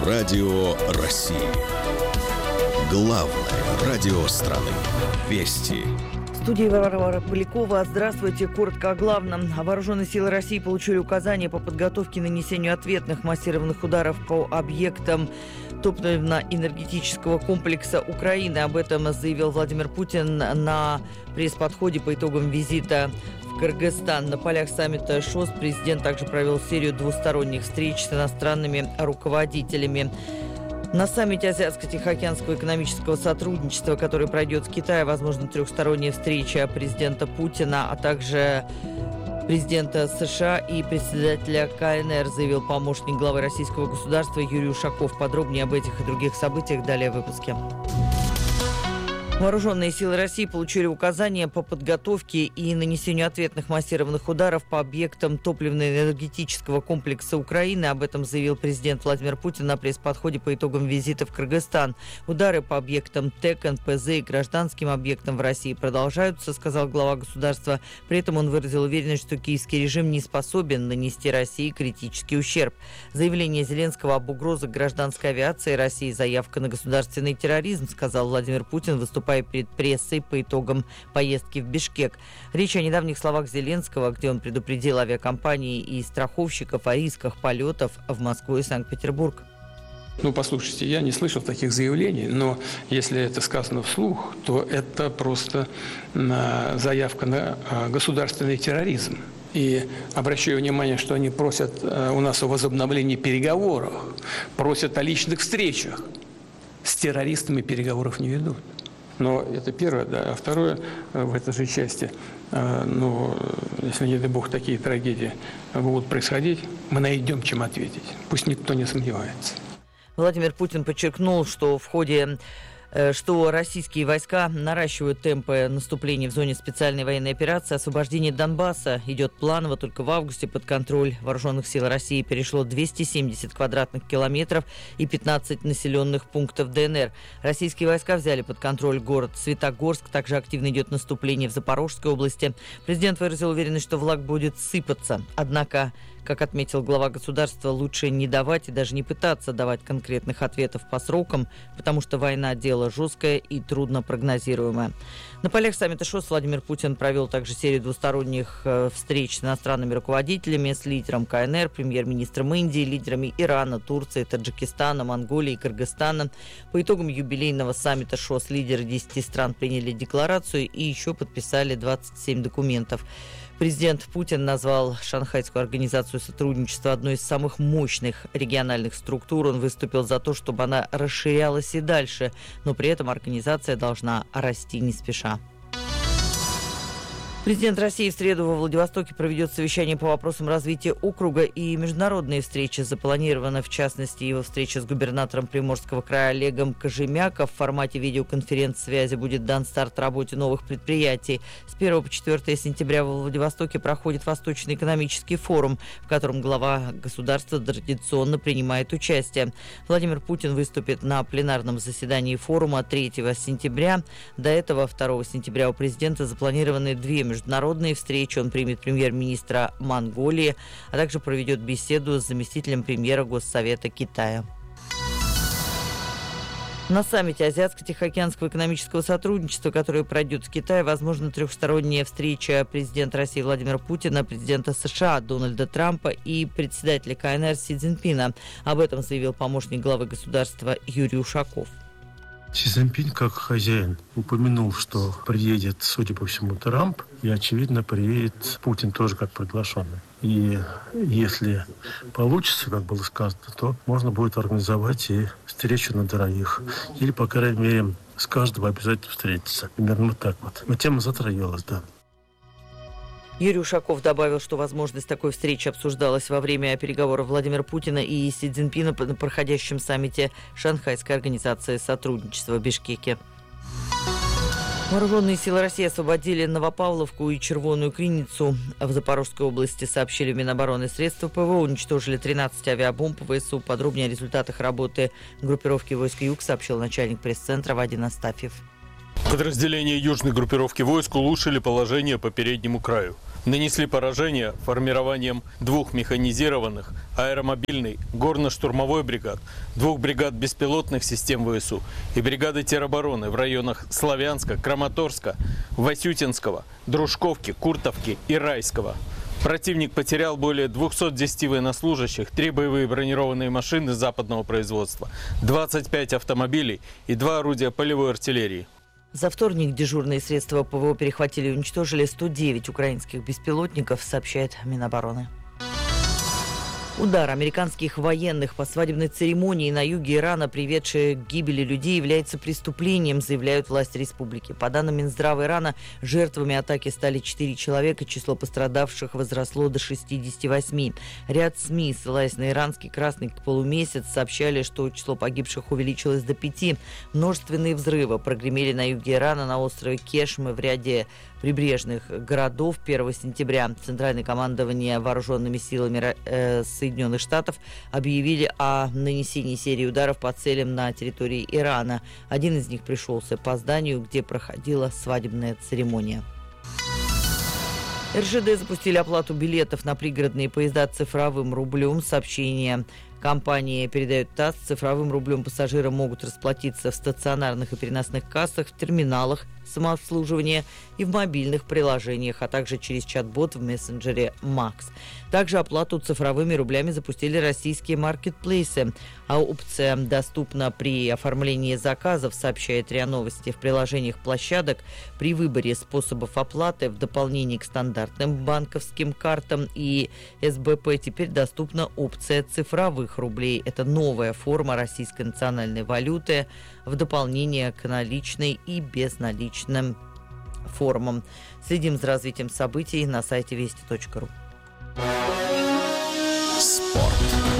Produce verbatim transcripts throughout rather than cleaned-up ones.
Радио России. Главное радио страны. Вести. В студии Варвара Полякова. Здравствуйте. Коротко о главном. Вооруженные силы России получили указания по подготовке и нанесению ответных массированных ударов по объектам топливно-энергетического комплекса Украины. Об этом заявил Владимир Путин на пресс-подходе по итогам визита в Кыргызстан. На полях саммита ШОС президент также провел серию двусторонних встреч с иностранными руководителями. На саммите Азиатско-Тихоокеанского экономического сотрудничества, который пройдет в Китае, возможно, трехсторонняя встреча президента Путина, а также президента США и председателя КНР, заявил помощник главы российского государства Юрий Ушаков. Подробнее об этих и других событиях далее в выпуске. Вооруженные силы России получили указания по подготовке и нанесению ответных массированных ударов по объектам топливно-энергетического комплекса Украины. Об этом заявил президент Владимир Путин на пресс-подходе по итогам визита в Кыргызстан. Удары по объектам ТЭК, эн пэ зэ и гражданским объектам в России продолжаются, сказал глава государства. При этом он выразил уверенность, что киевский режим не способен нанести России критический ущерб. Заявление Зеленского об угрозах гражданской авиации России – заявка на государственный терроризм, сказал Владимир Путин, выступая перед прессой по итогам поездки в Бишкек. Речь о недавних словах Зеленского, где он предупредил авиакомпании и страховщиков о рисках полетов в Москву и Санкт-Петербург. Ну, послушайте, я не слышал таких заявлений, но если это сказано вслух, то это просто заявка на государственный терроризм. И обращаю внимание, что они просят у нас о возобновлении переговоров, просят о личных встречах. С террористами переговоров не ведут. Но это первое, да. А второе, в этой же части, ну, если, не дай бог, такие трагедии будут происходить, мы найдем, чем ответить. Пусть никто не сомневается. Владимир Путин подчеркнул, что в ходе что российские войска наращивают темпы наступления в зоне специальной военной операции. Освобождение Донбасса идет планово. Только в августе под контроль вооруженных сил России перешло двести семьдесят квадратных километров и пятнадцать населенных пунктов дэ эн эр. Российские войска взяли под контроль город Светогорск. Также активно идет наступление в Запорожской области. Президент выразил уверенность, что враг будет сыпаться. Однако, как отметил глава государства, лучше не давать и даже не пытаться давать конкретных ответов по срокам, потому что война – дело жесткое и трудно прогнозируемое. На полях саммита ШОС Владимир Путин провел также серию двусторонних встреч с иностранными руководителями, с лидером ка эн эр, премьер-министром Индии, лидерами Ирана, Турции, Таджикистана, Монголии и Кыргызстана. По итогам юбилейного саммита ШОС лидеры десяти стран приняли декларацию и еще подписали двадцать семь документов. Президент Путин назвал Шанхайскую организацию сотрудничества одной из самых мощных региональных структур. Он выступил за то, чтобы она расширялась и дальше, но при этом организация должна расти не спеша. Президент России в среду во Владивостоке проведет совещание по вопросам развития округа и международные встречи. Запланирована, в частности, его встреча с губернатором Приморского края Олегом Кожемяком. В формате видеоконференц-связи будет дан старт работе новых предприятий. С первого по четвёртое сентября во Владивостоке проходит Восточный экономический форум, в котором глава государства традиционно принимает участие. Владимир Путин выступит на пленарном заседании форума третьего сентября. До этого второго сентября у президента запланированы две международные встречи. Он примет премьер-министра Монголии, а также проведет беседу с заместителем премьера Госсовета Китая. На саммите Азиатско-Тихоокеанского экономического сотрудничества, который пройдет в Китае, возможно, трехсторонняя встреча президента России Владимира Путина, президента США Дональда Трампа и председателя ка эн эр Си Цзиньпина. Об этом заявил помощник главы государства Юрий Ушаков. Си Цзиньпин, как хозяин, упомянул, что приедет, судя по всему, Трамп, и, очевидно, приедет Путин тоже как приглашенный. И если получится, как было сказано, то можно будет организовать и встречу на дорогих. Или, по крайней мере, с каждым обязательно встретиться. Примерно так вот. Но тема затрагивалась, да. Юрий Ушаков добавил, что возможность такой встречи обсуждалась во время переговоров Владимира Путина и Си Цзиньпина на проходящем саммите Шанхайской организации сотрудничества в Бишкеке. Вооруженные силы России освободили Новопавловку и Червоную Криницу в Запорожской области, сообщили в Минобороны. Средства пэ вэ о уничтожили тринадцать авиабомб вэ эс у. Подробнее о результатах работы группировки войск Юг сообщил начальник пресс-центра Вадим Астафьев. Подразделения южной группировки войск улучшили положение по переднему краю. нанесли поражение формированием двух механизированных аэромобильной горно-штурмовой бригад, двух бригад беспилотных систем ВСУ и бригады теробороны в районах Славянска, Краматорска, Васютинского, Дружковки, Куртовки и Райского. Противник потерял более двухсот десяти военнослужащих, три боевые бронированные машины западного производства, двадцать пять автомобилей и два орудия полевой артиллерии. За вторник дежурные средства ПВО перехватили и уничтожили сто девять украинских беспилотников, сообщает Минобороны. Удар американских военных по свадебной церемонии на юге Ирана, приведший к гибели людей, является преступлением, заявляют власти республики. По данным Минздрава Ирана, жертвами атаки стали четыре человека, число пострадавших возросло до шестидесяти восьми. Ряд СМИ, ссылаясь на иранский красный полумесяц, сообщали, что число погибших увеличилось до пяти. Множественные взрывы прогремели на юге Ирана, на острове Кешмы, в ряде прибрежных городов. первого сентября Центральное командование вооруженными силами э, Соединенных Штатов объявили о нанесении серии ударов по целям на территории Ирана. Один из них пришелся по зданию, где проходила свадебная церемония. эр жэ дэ запустили оплату билетов на пригородные поезда цифровым рублем. Сообщение компании передает ТАСС. Цифровым рублем пассажиры могут расплатиться в стационарных и переносных кассах, в терминалах самообслуживания и в мобильных приложениях, а также через чат-бот в мессенджере Макс. Также оплату цифровыми рублями запустили российские маркетплейсы. А опция доступна при оформлении заказов, сообщает РИА Новости. В приложениях площадок при выборе способов оплаты в дополнение к стандартным банковским картам и эс бэ пэ теперь доступна опция цифровых рублей. Это новая форма российской национальной валюты в дополнение к наличной и безналичным формам. Следим за развитием событий на сайте вести точка ру. Спорт.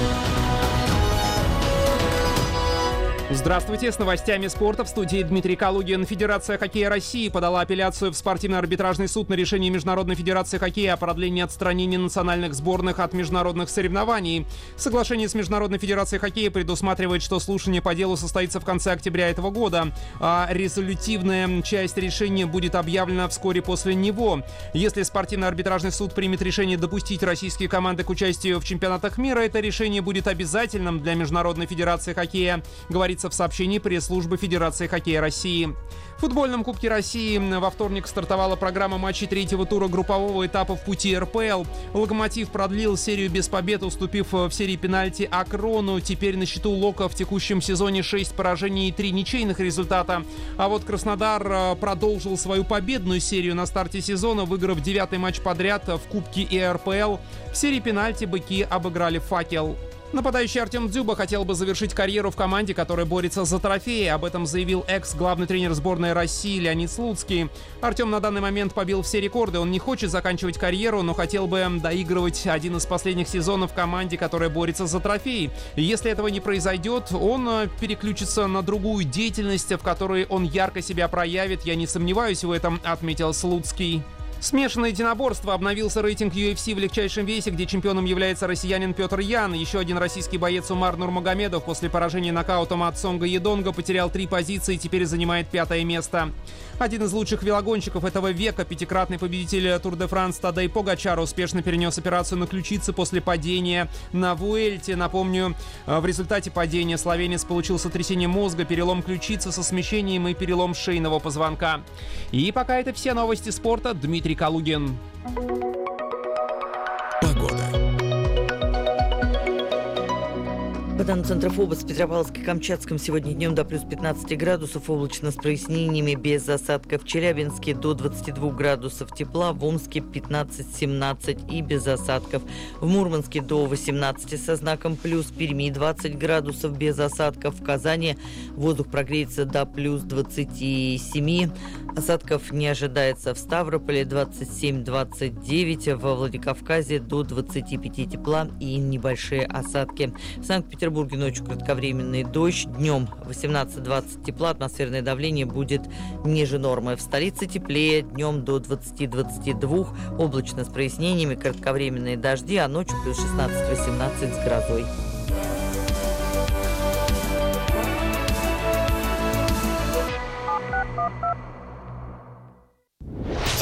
Здравствуйте, с новостями спорта в студии Дмитрий Калугин. Федерация хоккея России подала апелляцию в спортивный арбитражный суд на решение Международной федерации хоккея о продлении отстранения национальных сборных от международных соревнований. Соглашение с Международной федерацией хоккея предусматривает, что слушание по делу состоится в конце октября этого года, а резолютивная часть решения будет объявлена вскоре после него. Если спортивный арбитражный суд примет решение допустить российские команды к участию в чемпионатах мира, это решение будет обязательным для Международной федерации хоккея, говорится в сообщении пресс-службы Федерации хоккея России. В футбольном Кубке России во вторник стартовала программа матчей третьего тура группового этапа в пути эр пэ эл. «Локомотив» продлил серию без побед, уступив в серии пенальти «Акрону». Теперь на счету «Лока» в текущем сезоне шесть поражений и три ничейных результата. А вот «Краснодар» продолжил свою победную серию на старте сезона, выиграв девятый матч подряд в Кубке и эр пэ эл. В серии пенальти быки обыграли «Факел». Нападающий Артем Дзюба хотел бы завершить карьеру в команде, которая борется за трофеи. Об этом заявил экс-главный тренер сборной России Леонид Слуцкий. Артем на данный момент побил все рекорды. Он не хочет заканчивать карьеру, но хотел бы доигрывать один из последних сезонов в команде, которая борется за трофеи. И если этого не произойдет, он переключится на другую деятельность, в которой он ярко себя проявит. Я не сомневаюсь в этом, отметил Слуцкий. Смешанное единоборство. Обновился рейтинг ю эф си в легчайшем весе, где чемпионом является россиянин Петр Ян. Еще один российский боец Умар Нурмагомедов после поражения нокаутом от Сонга Едонга потерял три позиции и теперь занимает пятое место. Один из лучших велогонщиков этого века, пятикратный победитель Тур де Франс Тадей Погачар, успешно перенес операцию на ключице после падения на Вуэльте. Напомню, в результате падения словенец получил сотрясение мозга, перелом ключицы со смещением и перелом шейного позвонка. И пока это все новости спорта. Дмитрий Калугин. Погода. По данным Центра ФОБОС, в Петропавловске, Камчатском сегодня днем до плюс пятнадцати градусов, облачно с прояснениями, без осадков. В Челябинске до двадцати двух градусов тепла, в Омске пятнадцать-семнадцать и без осадков. В Мурманске до восемнадцати со знаком плюс, в Перми двадцать градусов без осадков. В Казани воздух прогреется до плюс двадцати семи. Осадков не ожидается. В Ставрополе двадцать семь - двадцать девять, во Владикавказе до двадцати пяти тепла и небольшие осадки. В Санкт-Петербурге В Петербурге ночью кратковременный дождь, днем восемнадцать-двадцать тепла, атмосферное давление будет ниже нормы. В столице теплее, днем до двадцати двадцати двух, облачно с прояснениями, кратковременные дожди, а ночью плюс шестнадцать-восемнадцать с грозой.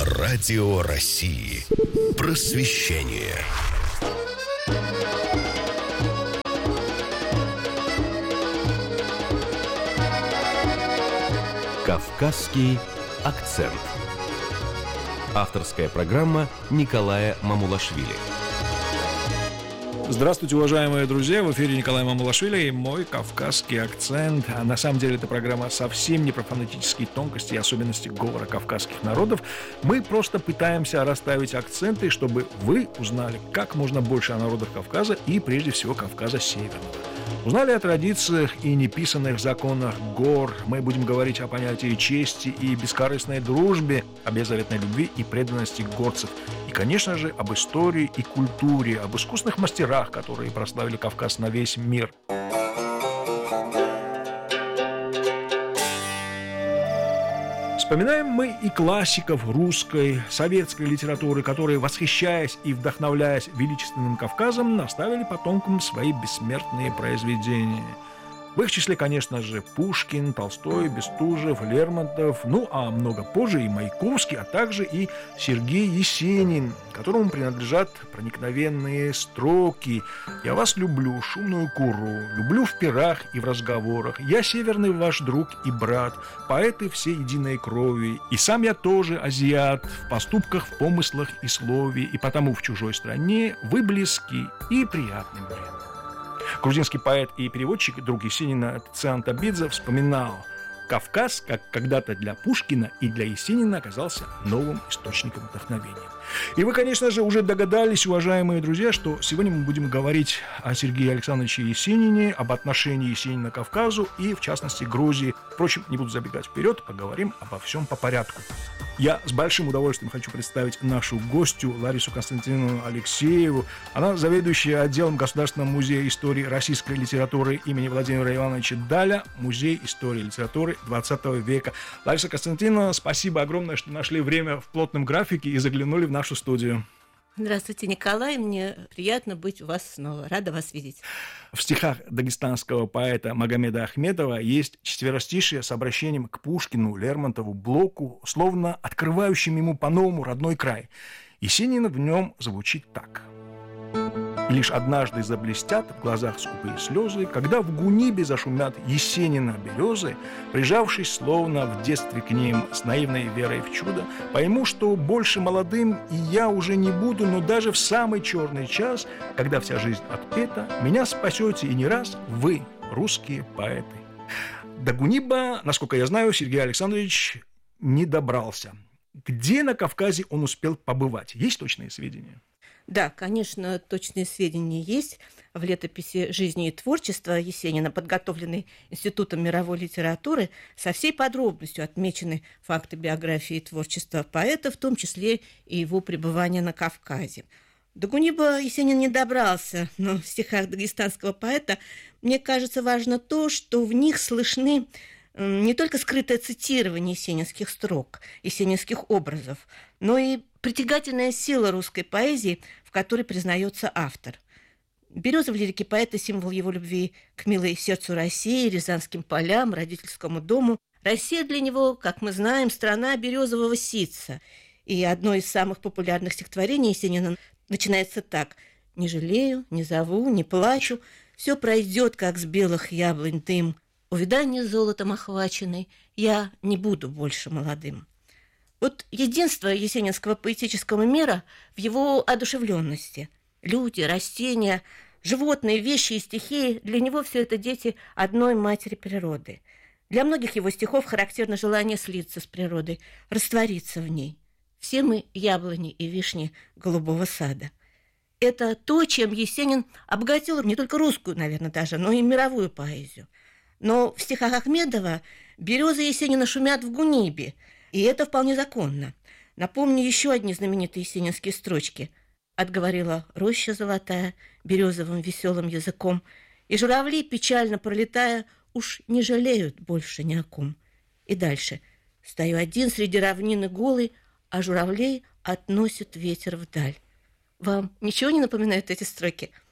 Радио России. Просвещение. Кавказский акцент. Авторская программа Николая Мамулашвили. Здравствуйте, уважаемые друзья! В эфире Николай Мамулашвили и мой кавказский акцент. А на самом деле эта программа совсем не про фонетические тонкости и особенности говора кавказских народов. Мы просто пытаемся расставить акценты, чтобы вы узнали как можно больше о народах Кавказа и прежде всего Кавказа Северного. Узнали о традициях и неписанных законах гор. Мы будем говорить о понятии чести и бескорыстной дружбе, о беззаветной любви и преданности горцев. И, конечно же, об истории и культуре, об искусных мастерах, которые прославили Кавказ на весь мир. Вспоминаем мы и классиков русской, советской литературы, которые, восхищаясь и вдохновляясь величественным Кавказом, наставили потомкам свои бессмертные произведения. В их числе, конечно же, Пушкин, Толстой, Бестужев, Лермонтов, ну а много позже и Маяковский, а также и Сергей Есенин, которому принадлежат проникновенные строки: «Я вас люблю, шумную куру, люблю в пирах и в разговорах, я северный ваш друг и брат, поэты все единой крови, и сам я тоже азиат, в поступках, в помыслах и слове, и потому в чужой стране вы близки и приятны мне». Грузинский поэт и переводчик, друг Есенина Циан Табидзе, вспоминал: «Кавказ, как когда-то для Пушкина и для Есенина, оказался новым источником вдохновения». И вы, конечно же, уже догадались, уважаемые друзья, что сегодня мы будем говорить о Сергее Александровиче Есенине, об отношении Есенина к Кавказу и, в частности, Грузии. Впрочем, не буду забегать вперед, поговорим обо всем по порядку. Я с большим удовольствием хочу представить нашу гостью Ларису Константиновну Алексееву. Она заведующая отделом Государственного музея истории российской литературы имени Владимира Ивановича Даля, Музей истории и литературы двадцатого века. Лариса Константиновна, спасибо огромное, что нашли время в плотном графике и заглянули в нашу студию. Здравствуйте, Николай. Мне приятно быть у вас снова. Рада вас видеть. В стихах дагестанского поэта Магомеда Ахмедова есть четверостишие с обращением к Пушкину, Лермонтову, Блоку, словно открывающим ему по-новому родной край. Есенин в нем звучит так: «И лишь однажды заблестят в глазах скупые слезы, когда в Гунибе зашумят Есенина березы, прижавшись словно в детстве к ним с наивной верой в чудо, пойму, что больше молодым и я уже не буду, но даже в самый черный час, когда вся жизнь отпета, меня спасете и не раз вы, русские поэты». До Гуниба, насколько я знаю, Сергей Александрович не добрался. Где на Кавказе он успел побывать? Есть точные сведения? Да, конечно, точные сведения есть. В летописи «Жизни и творчества» Есенина, подготовленной Институтом мировой литературы, со всей подробностью отмечены факты биографии и творчества поэта, в том числе и его пребывания на Кавказе. До Гуниба Есенин не добрался, но в стихах дагестанского поэта, мне кажется, важно то, что в них слышны не только скрытое цитирование есенинских строк, есенинских образов, но и притягательная сила русской поэзии, в которой признается автор. Береза в лирике поэта – символ его любви к милой сердцу России, рязанским полям, родительскому дому. Россия для него, как мы знаем, страна березового ситца. И одно из самых популярных стихотворений Есенина начинается так: «Не жалею, не зову, не плачу, все пройдет, как с белых яблонь дым. Увиданье золотом охваченный, я не буду больше молодым». Вот единство есенинского поэтического мира в его одушевленности. Люди, растения, животные, вещи и стихии – для него все это дети одной матери природы. Для многих его стихов характерно желание слиться с природой, раствориться в ней. Все мы яблони и вишни голубого сада. Это то, чем Есенин обогатил не только русскую, наверное, даже, но и мировую поэзию. Но в стихах Ахмедова березы Есенина шумят в Гунибе, и это вполне законно. Напомню еще одни знаменитые есенинские строчки. «Отговорила роща золотая березовым веселым языком, и журавли, печально пролетая, уж не жалеют больше ни о ком». И дальше. «Стою один среди равнины голой, а журавлей относит ветер вдаль». Вам ничего не напоминают эти строки?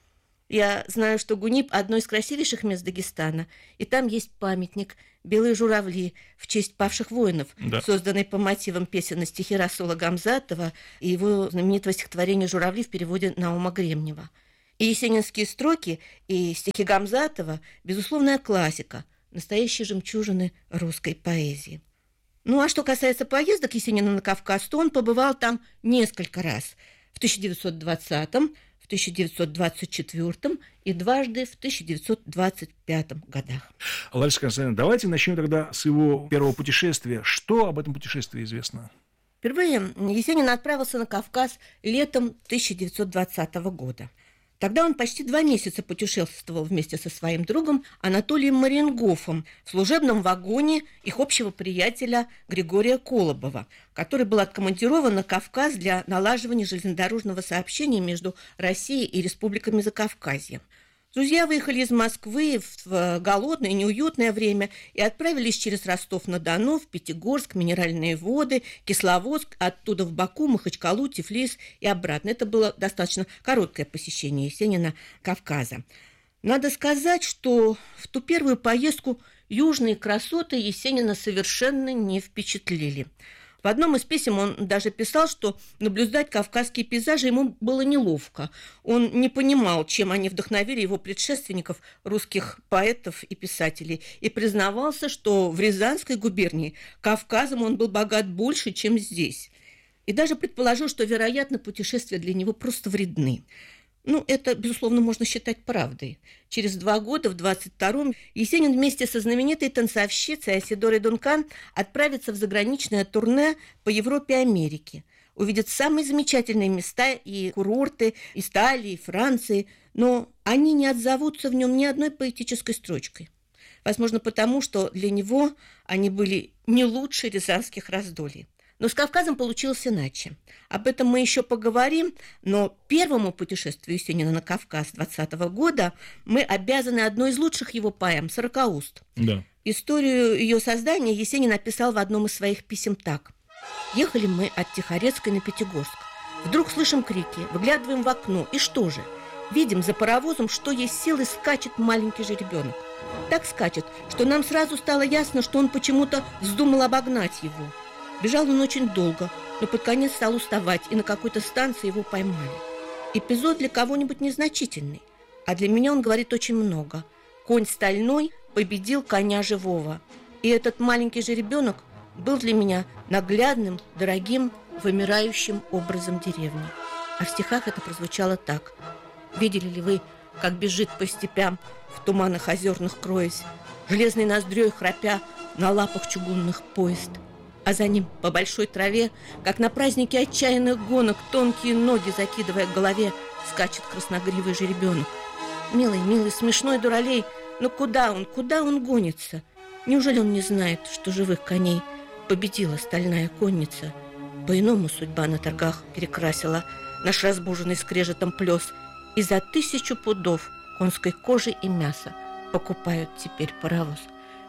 Я знаю, что Гунип – одно из красивейших мест Дагестана, и там есть памятник «Белые журавли» в честь павших воинов, да. созданный по мотивам песен на стихи Расула Гамзатова и его знаменитого стихотворения «Журавли» в переводе Наума Гремнева. И есенинские строки, и стихи Гамзатова – безусловная классика, настоящие жемчужины русской поэзии. Ну а что касается поездок Есенина на Кавказ, то он побывал там несколько раз – в тысяча девятьсот двадцатом, в тысяча девятьсот двадцать четвёртом и дважды в тысяча девятьсот двадцать пятом годах. Лариса Константиновна, давайте начнем тогда с его первого путешествия. Что об этом путешествии известно? Впервые Есенин отправился на Кавказ летом тысяча девятьсот двадцатого года. Тогда он почти два месяца путешествовал вместе со своим другом Анатолием Мариенгофом в служебном вагоне их общего приятеля Григория Колобова, который был откомандирован на Кавказ для налаживания железнодорожного сообщения между Россией и республиками Закавказья. Друзья выехали из Москвы в голодное, неуютное время и отправились через Ростов-на-Дону, в Пятигорск, Минеральные воды, Кисловодск, оттуда в Баку, Махачкалу, Тифлис и обратно. Это было достаточно короткое посещение Есенина Кавказа. Надо сказать, что в ту первую поездку южные красоты Есенина совершенно не впечатлили. В одном из писем он даже писал, что наблюдать кавказские пейзажи ему было неловко. Он не понимал, чем они вдохновили его предшественников, русских поэтов и писателей, и признавался, что в Рязанской губернии Кавказом он был богат больше, чем здесь. И даже предположил, что, вероятно, путешествия для него просто вредны. Ну, это, безусловно, можно считать правдой. Через два года, в двадцать втором, Есенин вместе со знаменитой танцовщицей Айседорой Дункан отправится в заграничное турне по Европе и Америке. Увидит самые замечательные места и курорты из Италии, и Франции, но они не отзовутся в нем ни одной поэтической строчкой. Возможно, потому что для него они были не лучше рязанских раздольй. Но с Кавказом получилось иначе. Об этом мы еще поговорим, но первому путешествию Есенина на Кавказ двадцатого года мы обязаны одной из лучших его поэм «Сорокауст». Да. Историю ее создания Есенин описал в одном из своих писем так. «Ехали мы от Тихорецкой на Пятигорск. Вдруг слышим крики, выглядываем в окно, и что же? Видим за паровозом, что есть силы, скачет маленький жеребенок. Так скачет, что нам сразу стало ясно, что он почему-то вздумал обогнать его. Бежал он очень долго, но под конец стал уставать, и на какой-то станции его поймали. Эпизод для кого-нибудь незначительный, а для меня он говорит очень много. Конь стальной победил коня живого. И этот маленький жеребенок был для меня наглядным, дорогим, вымирающим образом деревни». А в стихах это прозвучало так. «Видели ли вы, как бежит по степям, в туманах озерных кроясь, железной ноздрёй храпя на лапах чугунных поезд? А за ним по большой траве, как на празднике отчаянных гонок, тонкие ноги закидывая к голове, скачет красногривый жеребенок. Милый, милый, смешной дуралей, но куда он, куда он гонится? Неужели он не знает, что живых коней победила стальная конница? По-иному судьба на торгах перекрасила наш разбуженный скрежетом плес, и за тысячу пудов конской кожи и мяса покупают теперь паровоз».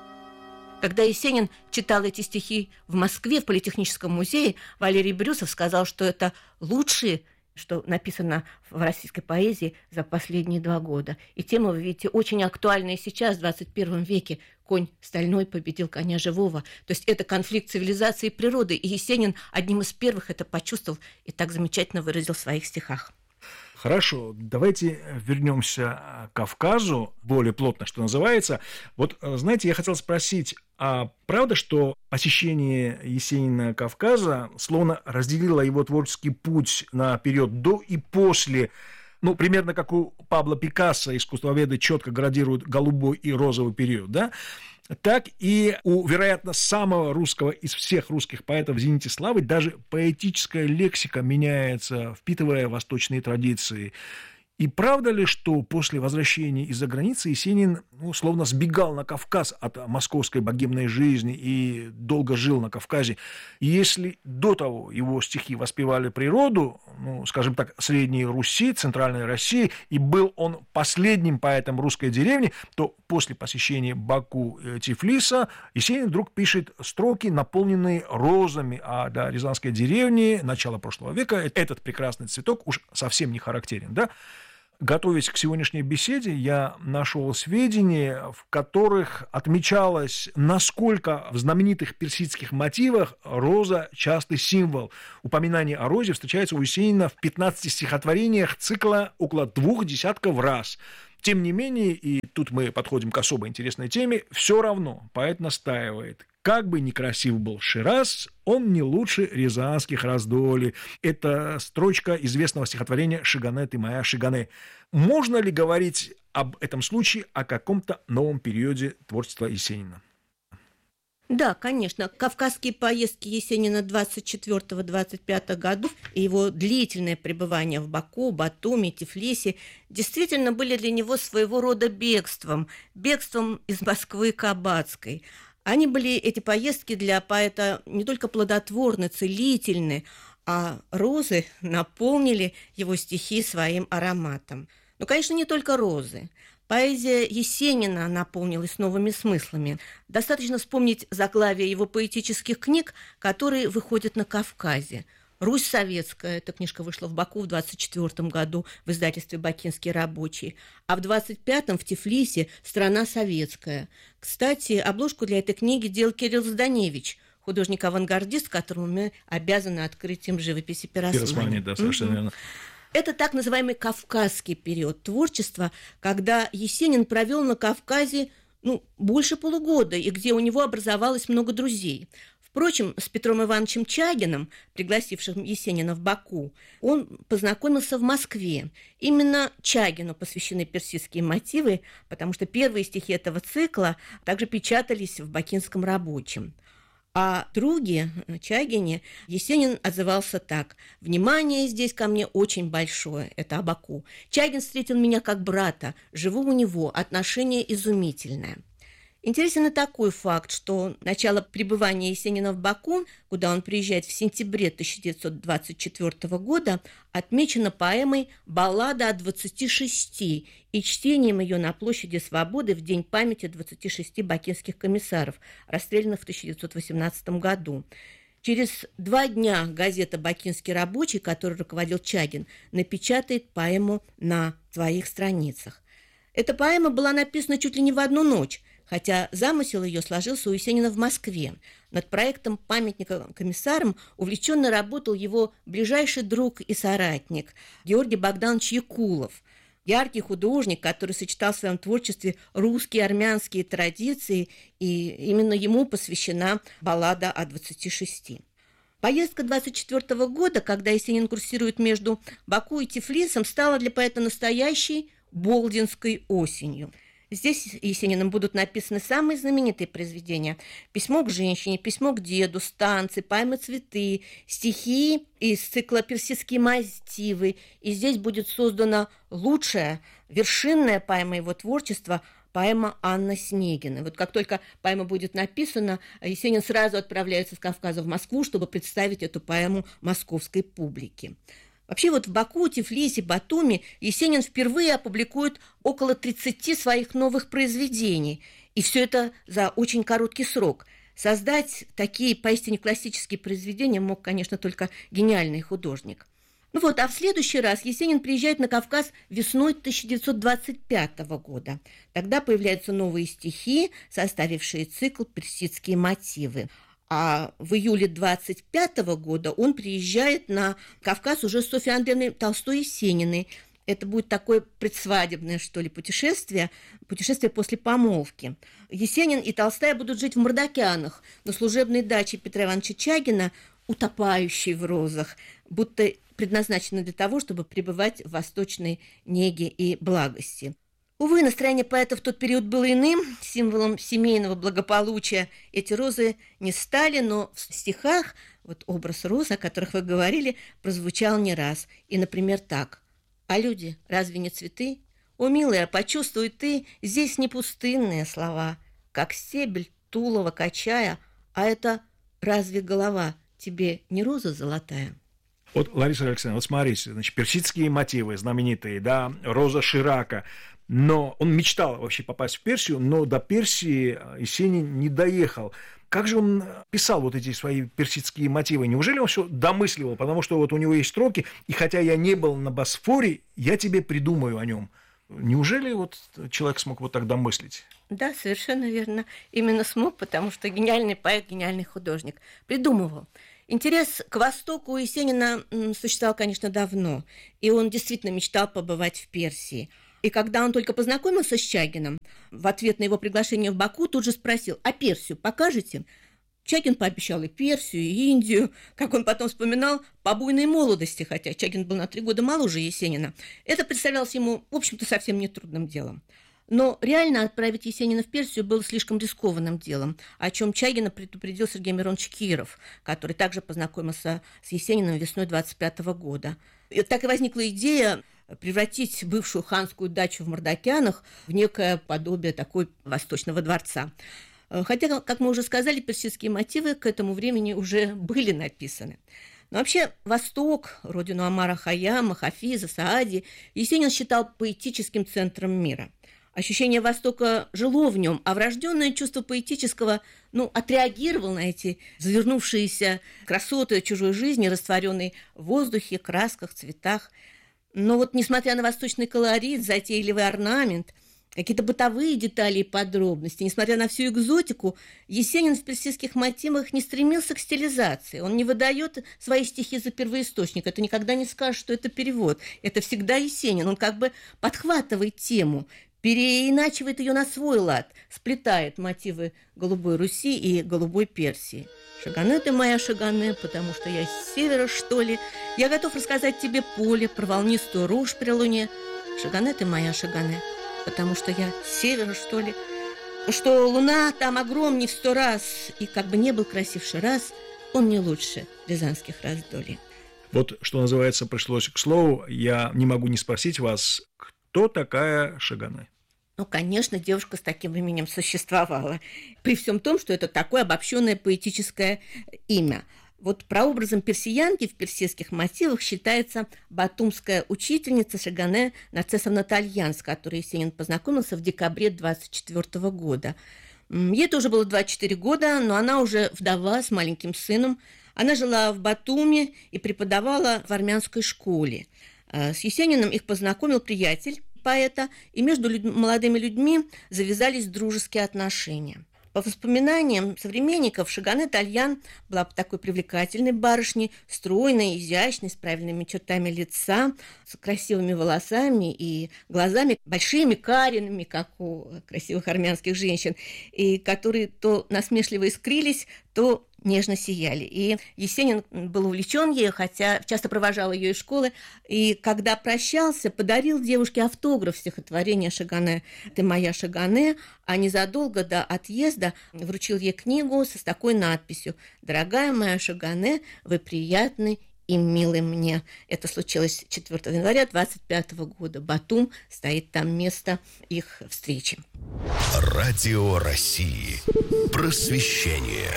Когда Есенин читал эти стихи в Москве, в Политехническом музее, Валерий Брюсов сказал, что это лучшие, что написано в российской поэзии за последние два года. И тема, вы видите, очень актуальна и сейчас, в двадцать первом веке. Конь стальной победил коня живого. То есть это конфликт цивилизации и природы. И Есенин одним из первых это почувствовал и так замечательно выразил в своих стихах. Хорошо, давайте вернемся к Кавказу, более плотно, что называется. Вот, знаете, я хотел спросить, а правда, что посещение Есенина Кавказа словно разделило его творческий путь на период до и после? Ну, примерно как у Пабло Пикассо искусствоведы четко градируют голубой и розовый период, да? Так и у, вероятно, самого русского из всех русских поэтов в зените славы даже поэтическая лексика меняется, впитывая восточные традиции. И правда ли, что после возвращения из-за границы Есенин ну, словно сбегал на Кавказ от московской богемной жизни и долго жил на Кавказе? И если до того его стихи воспевали природу, ну, скажем так, Средней Руси, Центральной России, и был он последним поэтом русской деревни, то после посещения Баку и Тифлиса Есенин вдруг пишет строки, наполненные розами, а до Рязанской деревни начала прошлого века этот прекрасный цветок уж совсем не характерен, да? Готовясь к сегодняшней беседе, я нашел сведения, в которых отмечалось, насколько в знаменитых персидских мотивах роза – частый символ. Упоминание о розе встречается у Есенина в пятнадцати стихотворениях цикла около двух десятков раз. Тем не менее, и тут мы подходим к особо интересной теме, все равно поэт настаивает. Как бы ни красив был Шираз, он не лучше рязанских раздолей. Это строчка известного стихотворения «Шигане, ты моя Шигане». Можно ли говорить об этом случае, о каком-то новом периоде творчества Есенина? Да, конечно. Кавказские поездки Есенина двадцать четвёртого — двадцать пятого годов и его длительное пребывание в Баку, Батуми, Тифлисе действительно были для него своего рода бегством, бегством из Москвы к Абадской. Они были, эти поездки, для поэта не только плодотворны, целительны, а розы наполнили его стихи своим ароматом. Но, конечно, не только розы. Поэзия Есенина наполнилась новыми смыслами. Достаточно вспомнить заглавие его поэтических книг, которые выходят на Кавказе. «Русь советская», эта книжка вышла в Баку в двадцать четвёртом году в издательстве «Бакинский рабочий», а в двадцать пятом в Тифлисе «Страна советская». Кстати, обложку для этой книги делал Кирилл Зданевич, художник-авангардист, которому мы обязаны открытием живописи Пиросмани. Пиросмани, да, совершенно верно. Это так называемый кавказский период творчества, когда Есенин провел на Кавказе ну, больше полугода, и где у него образовалось много друзей. Впрочем, с Петром Ивановичем Чагиным, пригласившим Есенина в Баку, он познакомился в Москве. Именно Чагину посвящены персидские мотивы, потому что первые стихи этого цикла также печатались в Бакинском рабочем. О друге Чагине Есенин отзывался так: «Внимание здесь ко мне очень большое», это о Баку. «Чагин встретил меня как брата, живу у него, отношение изумительное». Интересен и такой факт, что начало пребывания Есенина в Баку, куда он приезжает в сентябре тысяча девятьсот двадцать четвёртого года, отмечено поэмой «Баллада о двадцати шести» и чтением ее на площади Свободы в день памяти двадцати шести бакинских комиссаров, расстрелянных в тысяча девятьсот восемнадцатом году. Через два дня газета «Бакинский рабочий», которой руководил Чагин, напечатает поэму на своих страницах. Эта поэма была написана чуть ли не в одну ночь, хотя замысел ее сложился у Есенина в Москве. Над проектом памятника комиссарам увлеченно работал его ближайший друг и соратник Георгий Богданович Якулов, яркий художник, который сочетал в своем творчестве русские и армянские традиции, и именно ему посвящена баллада о двадцати шести. Поездка двадцать четвёртого года, когда Есенин курсирует между Баку и Тифлисом, стала для поэта настоящей болдинской осенью. Здесь Есениным будут написаны самые знаменитые произведения: «Письмо к женщине», «Письмо к деду», «Станцы», поэмы «Цветы», стихи из цикла «Персидские мотивы». И здесь будет создана лучшая, вершинная поэма его творчества – поэма Анна Снегина. Вот как только поэма будет написана, Есенин сразу отправляется с Кавказа в Москву, чтобы представить эту поэму московской публике. Вообще вот в Баку, Тифлисе, Батуми Есенин впервые опубликует около тридцати своих новых произведений. И все это за очень короткий срок. Создать такие поистине классические произведения мог, конечно, только гениальный художник. Ну вот, а в следующий раз Есенин приезжает на Кавказ весной тысяча девятьсот двадцать пятого года. Тогда появляются новые стихи, составившие цикл «Персидские мотивы». А в июле двадцать пятого года он приезжает на Кавказ уже с Софьей Андреевной Толстой-Есениной. Это будет такое предсвадебное, что ли, путешествие, путешествие после помолвки. Есенин и Толстая будут жить в Мардакянах, на служебной даче Петра Ивановича Чагина, утопающей в розах, будто предназначены для того, чтобы пребывать в восточной неге и благости. Увы, настроение поэта в тот период было иным, символом семейного благополучия эти розы не стали, но в стихах вот образ роз, о которых вы говорили, прозвучал не раз. И, например, так: «А люди, разве не цветы? О, милая, почувствуй ты, здесь не пустынные слова, как стебель тулова качая, а это разве голова тебе не роза золотая?» Вот, Лариса Александровна, вот смотрите, значит, персидские мотивы знаменитые, да, роза Ширака. но он мечтал вообще попасть в Персию, но до Персии Есенин не доехал. Как же он писал вот эти свои персидские мотивы? Неужели он все домысливал? Потому что вот у него есть строки, и хотя я не был на Босфоре, я тебе придумаю о нем. Неужели вот человек смог вот так домыслить? Да, совершенно верно. Именно смог, потому что гениальный поэт, гениальный художник. Придумывал. Интерес к Востоку у Есенина существовал, конечно, давно, и он действительно мечтал побывать в Персии. И когда он только познакомился с Чагиным, в ответ на его приглашение в Баку тут же спросил: «А Персию покажете?» Чагин пообещал и Персию, и Индию, как он потом вспоминал, по буйной молодости, хотя Чагин был на три года моложе Есенина. Это представлялось ему, в общем-то, совсем нетрудным делом. Но реально отправить Есенина в Персию было слишком рискованным делом, о чем Чагина предупредил Сергей Миронович Киров, который также познакомился с Есениным весной двадцать пятого года. И так и возникла идея превратить бывшую ханскую дачу в Мардакянах в некое подобие такой восточного дворца. Хотя, как мы уже сказали, персидские мотивы к этому времени уже были написаны. Но вообще Восток, родину Омара Хайяма, Хафиза, Саади, Есенин считал поэтическим центром мира. Ощущение Востока жило в нем, а врожденное чувство поэтического, ну, отреагировало на эти завернувшиеся красоты чужой жизни, растворенной в воздухе, красках, цветах. Но вот, несмотря на восточный колорит, затейливый орнамент, какие-то бытовые детали и подробности, несмотря на всю экзотику, Есенин в персидских мотивах не стремился к стилизации. Он не выдает свои стихи за первоисточник. Это никогда не скажет, что это перевод. Это всегда Есенин. Он как бы подхватывает тему, переиначивает ее на свой лад, сплетает мотивы Голубой Руси и Голубой Персии. «Шагане ты моя, Шагане, потому что я с севера, что ли? Я готов рассказать тебе поле про волнистую рожь при луне. Шагане ты моя, Шагане, потому что я с севера, что ли? Что луна там огромнее в сто раз, и как бы не был красив Шираз, он не лучше рязанских раздолий». Вот, что называется, пришлось к слову. Я не могу не спросить вас, кто такая Шагане? Ну, конечно, девушка с таким именем существовала. При всем том, что это такое обобщенное поэтическое имя. Вот прообразом персиянки в персидских мотивах считается батумская учительница Шагане Нарцессовна Тальян, с которой Есенин познакомился в декабре двадцать четвёртого года. Ей тоже было двадцать четыре года, но она уже вдова с маленьким сыном. Она жила в Батуми и преподавала в армянской школе. С Есениным их познакомил приятель поэта, и между люд... молодыми людьми завязались дружеские отношения. По воспоминаниям современников, Шагане Тальян была такой привлекательной барышней, стройной, изящной, с правильными чертами лица, с красивыми волосами и глазами большими, карими, как у красивых армянских женщин, и которые то насмешливо искрились, то нежно сияли. И Есенин был увлечен ею, хотя часто провожал ее из школы, и когда прощался, подарил девушке автограф стихотворения «Шагане, ты моя Шагане», а незадолго до отъезда вручил ей книгу с такой надписью: «Дорогая моя Шагане, вы приятны и милы мне». Это случилось четвёртого января двадцать пятого года. Батум, стоит там место их встречи. Радио России. Просвещение.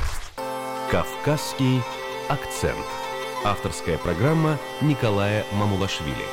«Кавказский акцент». Авторская программа Николая Мамулашвили.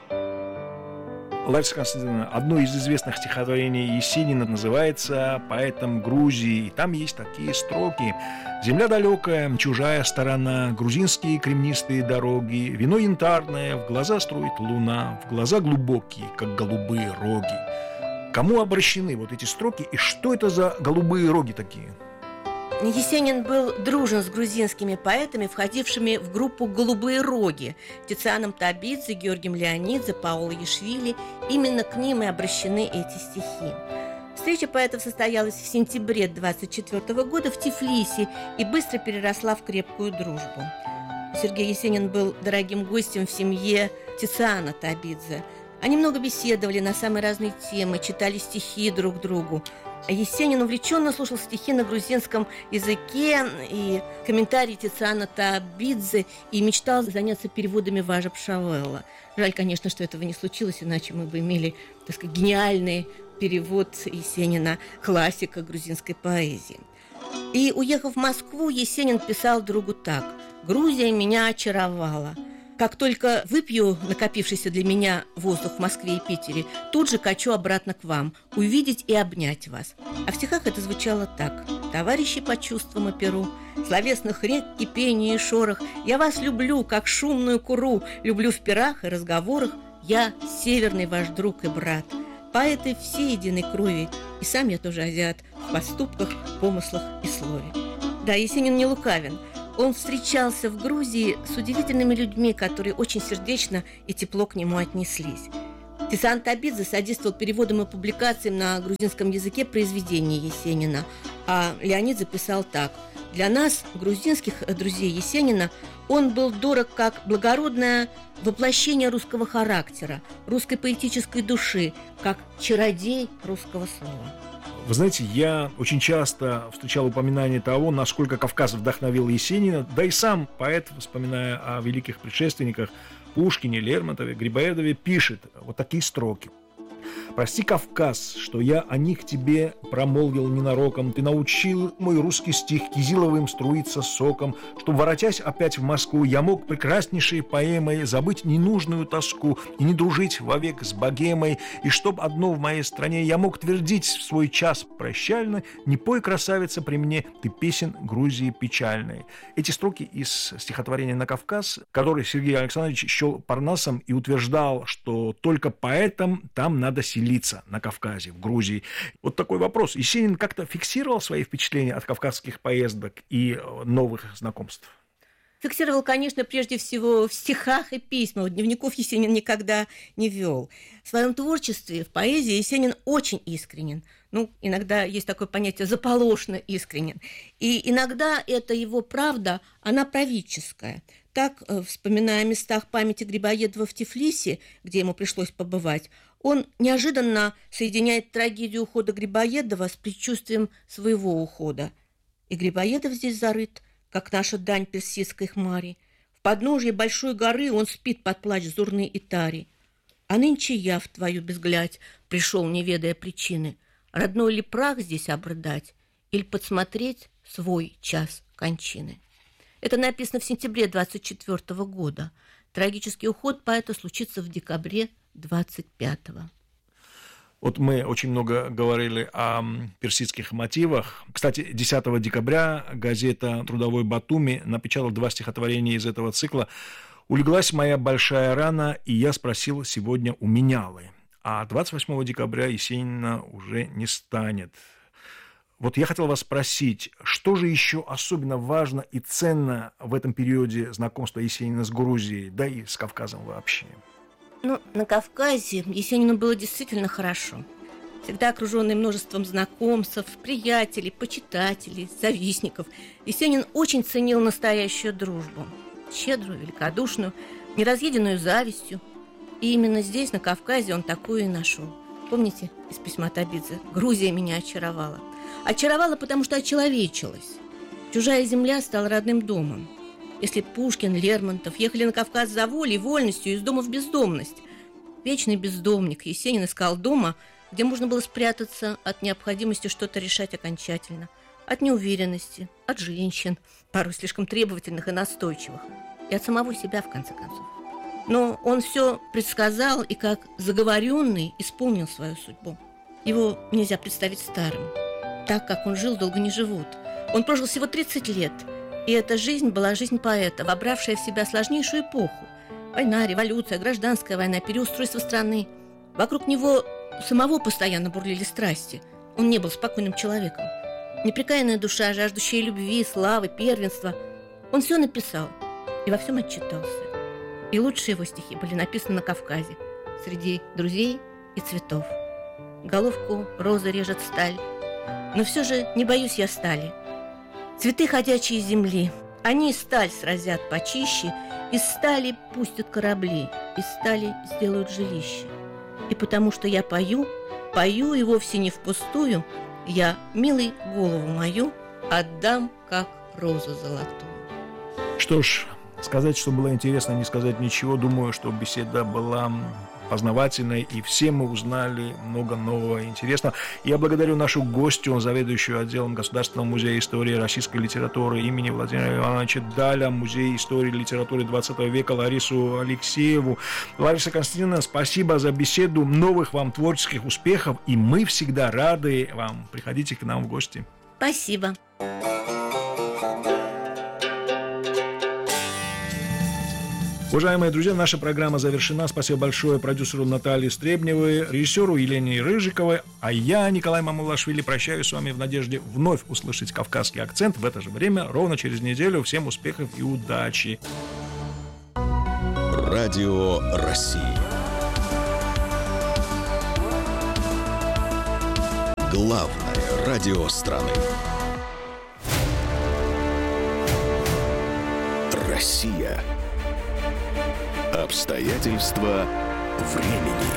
Лариса Константиновна, одно из известных стихотворений Есенина называется «Поэтом Грузии». И там есть такие строки: «Земля далекая, чужая сторона, грузинские кремнистые дороги, вино янтарное, в глаза струит луна, в глаза глубокие, как голубые роги». Кому обращены вот эти строки, и что это за голубые роги такие? Есенин был дружен с грузинскими поэтами, входившими в группу «Голубые роги» – Тицианом Табидзе, Георгием Леонидзе, Паоло Яшвили. Именно к ним и обращены эти стихи. Встреча поэтов состоялась в сентябре двадцать четвёртого года в Тифлисе и быстро переросла в крепкую дружбу. Сергей Есенин был дорогим гостем в семье Тициана Табидзе. Они много беседовали на самые разные темы, читали стихи друг другу. А Есенин увлеченно слушал стихи на грузинском языке и комментарии Тициана Табидзе и мечтал заняться переводами Важа Пшавелла. Жаль, конечно, что этого не случилось, иначе мы бы имели, так сказать, гениальный перевод Есенина, классика грузинской поэзии. И, уехав в Москву, Есенин писал другу так: «Грузия меня очаровала. Как только выпью накопившийся для меня воздух в Москве и Питере, тут же качу обратно к вам, увидеть и обнять вас. А в стихах это звучало так: товарищи по чувствам и перу, словесных рек, кипение и шорох, я вас люблю, как шумную куру, люблю в пирах и разговорах, я северный ваш друг и брат. Поэты все единой крови, и сам я тоже азиат в поступках, помыслах и слове. Да, Есенин не лукавен. Он встречался в Грузии с удивительными людьми, которые очень сердечно и тепло к нему отнеслись. Тисан Табидзе содействовал переводам и публикациям на грузинском языке произведений Есенина, а Леонид записал так: «Для нас, грузинских друзей Есенина, он был дорог как благородное воплощение русского характера, русской поэтической души, как чародей русского слова». Вы знаете, я очень часто встречал упоминание того, насколько Кавказ вдохновил Есенина, да и сам поэт, вспоминая о великих предшественниках Пушкине, Лермонтове, Грибоедове, пишет вот такие строки. «Прости, Кавказ, что я о них тебе промолвил ненароком. Ты научил мой русский стих кизиловым струиться соком, чтоб, воротясь опять в Москву, я мог прекраснейшей поэмой забыть ненужную тоску и не дружить вовек с богемой, и чтоб одно в моей стране я мог твердить в свой час прощально: не пой, красавица, при мне, ты песен Грузии печальной». Эти строки из стихотворения «На Кавказ», который Сергей Александрович счел Парнасом и утверждал, что только поэтам там надо селиться на Кавказе, в Грузии. Вот такой вопрос. Есенин как-то фиксировал свои впечатления от кавказских поездок и новых знакомств? Фиксировал, конечно, прежде всего в стихах и письмах. Дневников Есенин никогда не вел. В своем творчестве, в поэзии Есенин очень искренен. Ну, иногда есть такое понятие «заполошно искренен». И иногда эта его правда, она правительская. Так, вспоминая о местах памяти Грибоедова в Тифлисе, где ему пришлось побывать, он неожиданно соединяет трагедию ухода Грибоедова с предчувствием своего ухода. И Грибоедов здесь зарыт, как наша дань персидской хмари. В подножье большой горы он спит под плач зурны и тари. А нынче я в твою безглядь пришел, не ведая причины. Родной ли прах здесь обрыдать или подсмотреть свой час кончины? Это написано в сентябре двадцать четвёртого года. Трагический уход поэта случится в декабре двадцать пятого. Вот мы очень много говорили о персидских мотивах. Кстати, десятого декабря газета «Трудовой Батуми» напечатала два стихотворения из этого цикла. «Улеглась моя большая рана, и я спросил сегодня у менялы». А двадцать восьмого декабря Есенина уже не станет. Вот я хотел вас спросить, что же еще особенно важно и ценно в этом периоде знакомства Есенина с Грузией, да и с Кавказом вообще? Ну, на Кавказе Есенину было действительно хорошо. Всегда окруженный множеством знакомств, приятелей, почитателей, завистников, Есенин очень ценил настоящую дружбу. Щедрую, великодушную, неразъеденную завистью. И именно здесь, на Кавказе, он такую и нашел. Помните из письма Табидзе? «Грузия меня очаровала». Очаровала, потому что очеловечилась. Чужая земля стала родным домом. Если Пушкин, Лермонтов ехали на Кавказ за волей, вольностью, из дома в бездомность, вечный бездомник Есенин искал дома, где можно было спрятаться от необходимости что-то решать окончательно, от неуверенности, от женщин, порой слишком требовательных и настойчивых, и от самого себя, в конце концов. Но он все предсказал и, как заговоренный, исполнил свою судьбу. Его нельзя представить старым. Так, как он жил, долго не живут. Он прожил всего тридцать лет, и эта жизнь была жизнь поэта, вобравшая в себя сложнейшую эпоху. Война, революция, гражданская война, переустройство страны. Вокруг него самого постоянно бурлили страсти. Он не был спокойным человеком. Непрекаянная душа, жаждущая любви, славы, первенства. Он все написал и во всем отчитался. И лучшие его стихи были написаны на Кавказе, среди друзей и цветов. Головку розы режет сталь, но все же не боюсь я стали. Цветы ходячие земли, они сталь сразят почище, из стали пустят корабли, из стали сделают жилище. И потому что я пою, пою и вовсе не впустую, я, милый, голову мою отдам, как розу золотую. Что ж, сказать, что было интересно, не сказать ничего. Думаю, что беседа была познавательной, и все мы узнали много нового и интересного. Я благодарю нашу гостью, заведующую отделом Государственного музея истории российской литературы имени Владимира Ивановича Даля, Музей истории и литературы двадцатого века Ларису Алексееву. Лариса Константиновна, спасибо за беседу, новых вам творческих успехов, и мы всегда рады вам. Приходите к нам в гости. Спасибо. Уважаемые друзья, наша программа завершена. Спасибо большое продюсеру Наталье Стребневой, режиссеру Елене Рыжиковой, а я, Николай Мамулашвили, прощаюсь с вами в надежде вновь услышать «Кавказский акцент» в это же время, ровно через неделю. Всем успехов и удачи. Радио России. Главное радио страны. Россия. Обстоятельства времени.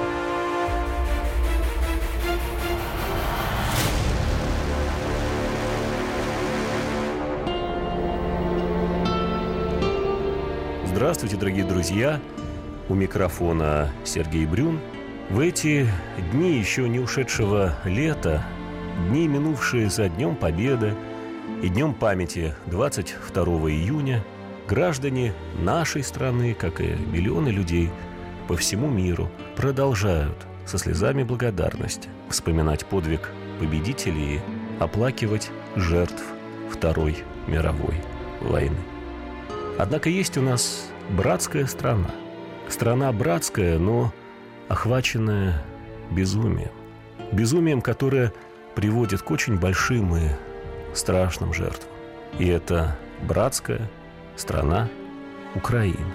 Здравствуйте, дорогие друзья! У микрофона Сергей Брюн. В эти дни еще не ушедшего лета, дни, минувшие за Днем Победы и Днем памяти двадцать второго июня, граждане нашей страны, как и миллионы людей по всему миру, продолжают со слезами благодарности вспоминать подвиг победителей и оплакивать жертв Второй мировой войны. Однако есть у нас братская страна. Страна братская, но охваченная безумием. Безумием, которое приводит к очень большим и страшным жертвам. И это братская страна Украина.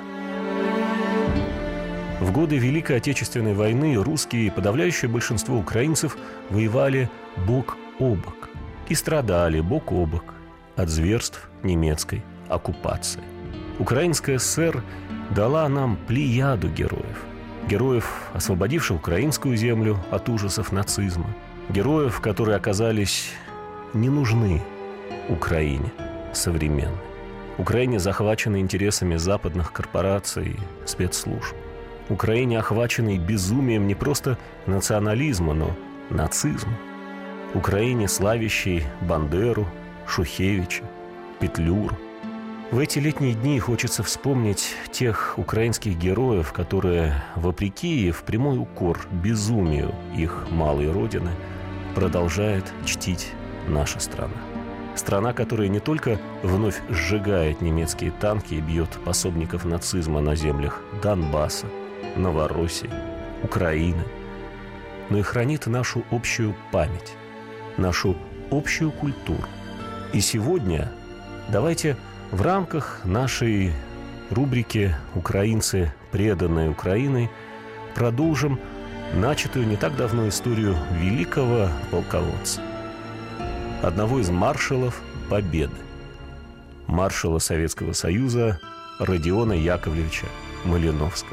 В годы Великой Отечественной войны русские и подавляющее большинство украинцев воевали бок о бок и страдали бок о бок от зверств немецкой оккупации. Украинская ССР дала нам плеяду героев. Героев, освободивших украинскую землю от ужасов нацизма. Героев, которые оказались не нужны Украине современной. Украине, захваченной интересами западных корпораций и спецслужб. Украине, охваченной безумием не просто национализма, но нацизма. Украине, славящей Бандеру, Шухевича, Петлюру. В эти летние дни хочется вспомнить тех украинских героев, которые, вопреки и в прямой укор безумию их малой родины, продолжает чтить наша страна. Страна, которая не только вновь сжигает немецкие танки и бьет пособников нацизма на землях Донбасса, Новороссии, Украины, но и хранит нашу общую память, нашу общую культуру. И сегодня давайте в рамках нашей рубрики «Украинцы, преданные Украиной» продолжим начатую не так давно историю великого полководца, одного из маршалов Победы, маршала Советского Союза Родиона Яковлевича Малиновского.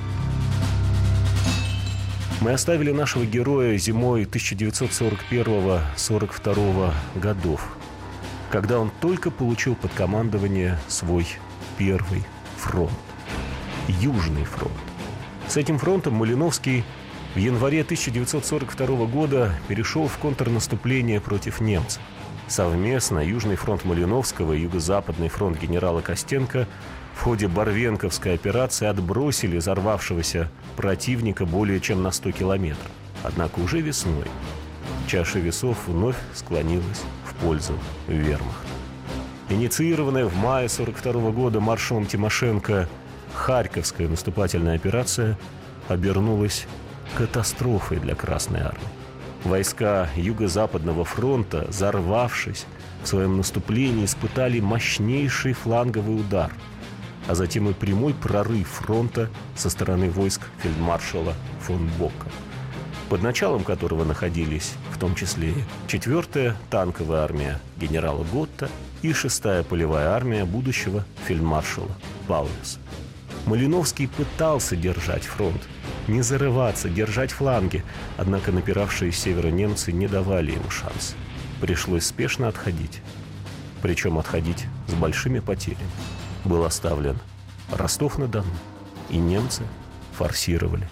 Мы оставили нашего героя зимой тысяча девятьсот сорок первого — сорок второго годов, когда он только получил под командование свой первый фронт – Южный фронт. С этим фронтом Малиновский в январе тысяча девятьсот сорок второго года перешел в контрнаступление против немцев. Совместно Южный фронт Малиновского и Юго-Западный фронт генерала Костенко в ходе Барвенковской операции отбросили взорвавшегося противника более чем на сто километров. Однако уже весной чаша весов вновь склонилась в пользу вермахта. Инициированная в мае сорок второго года маршалом Тимошенко Харьковская наступательная операция обернулась катастрофой для Красной Армии. Войска Юго-Западного фронта, взорвавшись в своем наступлении, испытали мощнейший фланговый удар, а затем и прямой прорыв фронта со стороны войск фельдмаршала фон Бока, под началом которого находились в том числе четвёртая танковая армия генерала Готта и шестая полевая армия будущего фельдмаршала Паулюса. Малиновский пытался держать фронт, не зарываться, держать фланги, однако напиравшие с севера немцы не давали ему шанс. Пришлось спешно отходить, причем отходить с большими потерями. Был оставлен Ростов-на-Дону, и немцы форсировали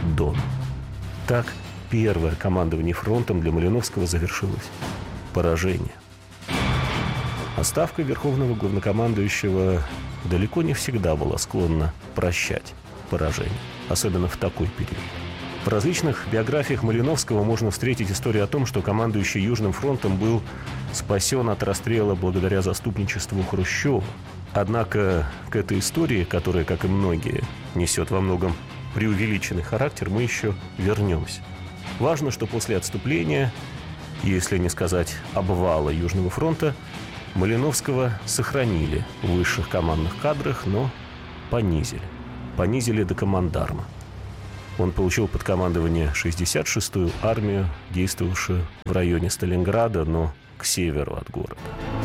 Дон. Так первое командование фронтом для Малиновского завершилось поражением. А ставка верховного главнокомандующего далеко не всегда была склонна прощать поражение, особенно в такой период. В различных биографиях Малиновского можно встретить историю о том, что командующий Южным фронтом был спасен от расстрела благодаря заступничеству Хрущева. Однако к этой истории, которая, как и многие, несет во многом преувеличенный характер, мы еще вернемся. Важно, что после отступления, если не сказать обвала Южного фронта, Малиновского сохранили в высших командных кадрах, но понизили. Понизили до командарма. Он получил под командование шестьдесят шестую армию, действовавшую в районе Сталинграда, но к северу от города.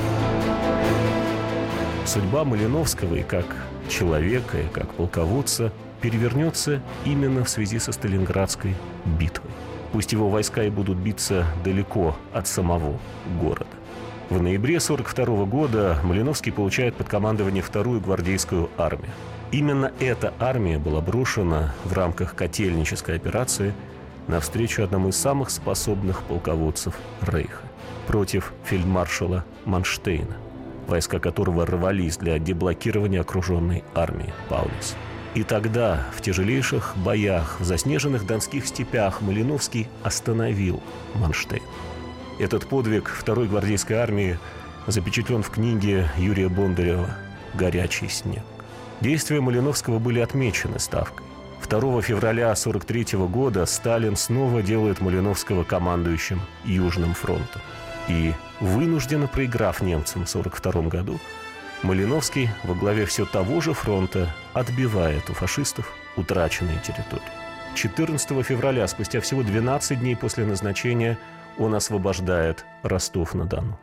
Судьба Малиновского и как человека, и как полководца перевернется именно в связи со Сталинградской битвой. Пусть его войска и будут биться далеко от самого города. В ноябре сорок второго года Малиновский получает под командование вторую гвардейскую армию. Именно эта армия была брошена в рамках котельнической операции навстречу одному из самых способных полководцев Рейха против фельдмаршала Манштейна, войска которого рвались для деблокирования окруженной армии Паулюса. И тогда, в тяжелейших боях в заснеженных донских степях, Малиновский остановил Манштейн. Этот подвиг второй гвардейской армии запечатлен в книге Юрия Бондарева «Горячий снег». Действия Малиновского были отмечены ставкой. второго февраля сорок третьего года Сталин снова делает Малиновского командующим Южным фронтом. И, вынужденно проиграв немцам в сорок втором году, Малиновский во главе все того же фронта отбивает у фашистов утраченные территории. четырнадцатого февраля, спустя всего двенадцать дней после назначения, он освобождает Ростов-на-Дону.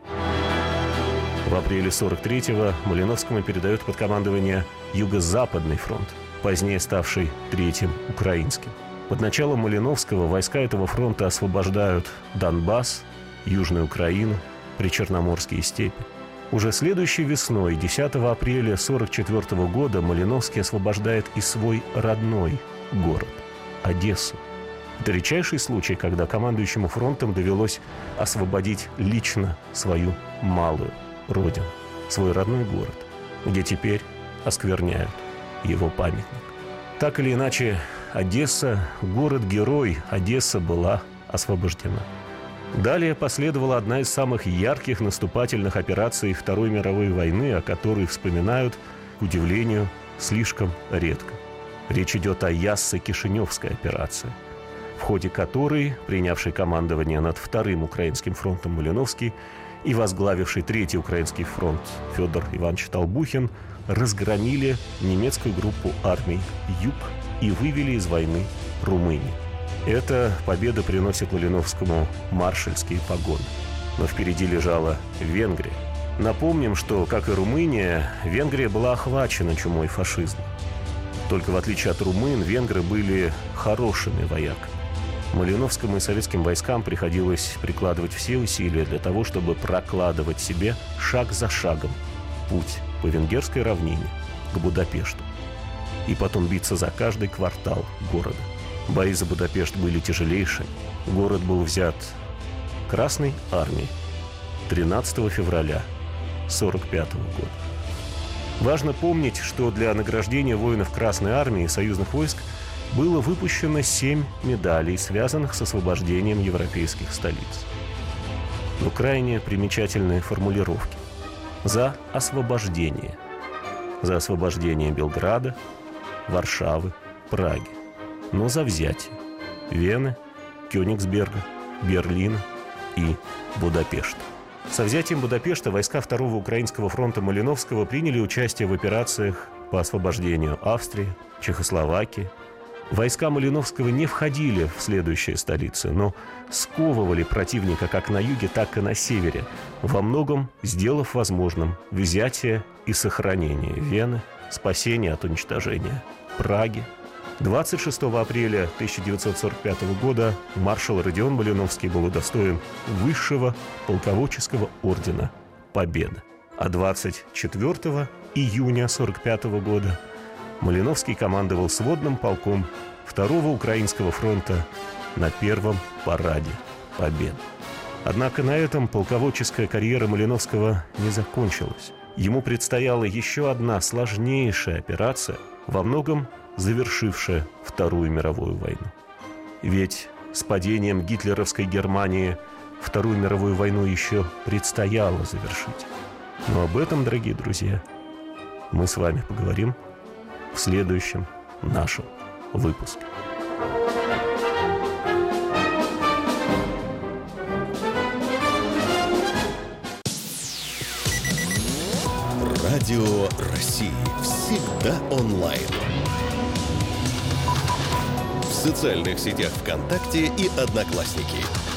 В апреле сорок третьего Малиновскому передают под командование Юго-Западный фронт, позднее ставший Третьим Украинским. Под началом Малиновского войска этого фронта освобождают Донбасс, Южную Украину, Причерноморские степи. Уже следующей весной, десятого апреля сорок четвёртого года, Малиновский освобождает и свой родной город – Одессу. Это редчайший случай, когда командующему фронтом довелось освободить лично свою малую родину, свой родной город, где теперь оскверняют его памятник. Так или иначе, Одесса, город-герой, Одесса была освобождена. Далее последовала одна из самых ярких наступательных операций Второй мировой войны, о которой вспоминают, к удивлению, слишком редко. Речь идет о Яссы-Кишиневской операции, в ходе которой принявший командование над Вторым Украинским фронтом Малиновский и возглавивший Третий Украинский фронт Федор Иванович Толбухин разгромили немецкую группу армий «Юг» и вывели из войны Румынию. Эта победа приносит Малиновскому маршальские погоны. Но впереди лежала Венгрия. Напомним, что, как и Румыния, Венгрия была охвачена чумой фашизма. Только в отличие от румын, венгры были хорошими вояками. Малиновскому и советским войскам приходилось прикладывать все усилия для того, чтобы прокладывать себе шаг за шагом путь по венгерской равнине к Будапешту и потом биться за каждый квартал города. Бои за Будапешт были тяжелейшими. Город был взят Красной армией тринадцатого февраля сорок пятого года. Важно помнить, что для награждения воинов Красной армии и союзных войск было выпущено семь медалей, связанных с освобождением европейских столиц. Но крайне примечательные формулировки. За освобождение. За освобождение Белграда, Варшавы, Праги. Но за взятие Вены, Кёнигсберга, Берлина и Будапешта. Со взятием Будапешта войска Второго Украинского фронта Малиновского приняли участие в операциях по освобождению Австрии, Чехословакии. Войска Малиновского не входили в следующие столицы, но сковывали противника как на юге, так и на севере, во многом сделав возможным взятие и сохранение Вены, спасение от уничтожения Праги. двадцать шестого апреля тысяча девятьсот сорок пятого года маршал Родион Малиновский был удостоен высшего полководческого ордена Победы. А двадцать четвёртого июня сорок пятого года Малиновский командовал сводным полком Второго Украинского фронта на Первом параде Победы. Однако на этом полководческая карьера Малиновского не закончилась. Ему предстояла еще одна сложнейшая операция, во многом завершившая Вторую мировую войну. Ведь с падением гитлеровской Германии Вторую мировую войну еще предстояло завершить. Но об этом, дорогие друзья, мы с вами поговорим в следующем нашем выпуске. Радио России. Всегда онлайн. В социальных сетях ВКонтакте и Одноклассники.